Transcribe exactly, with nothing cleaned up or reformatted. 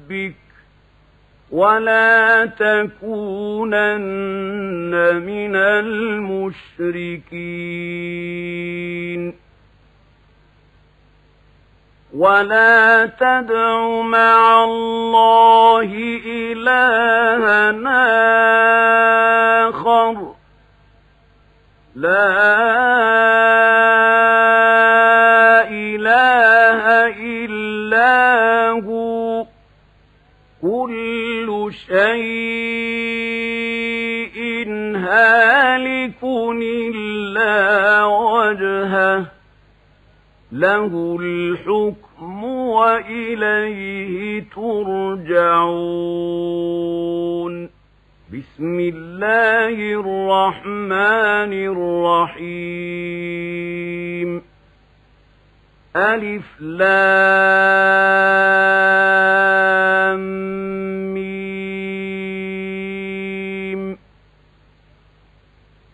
ربك ولا تكونن من المشركين ولا تدع مع الله إلها آخر لا إله إلا هو كل شيء هالك إلا وجهه له الحكم وإليه ترجعون بسم الله الرحمن الرحيم ألف لام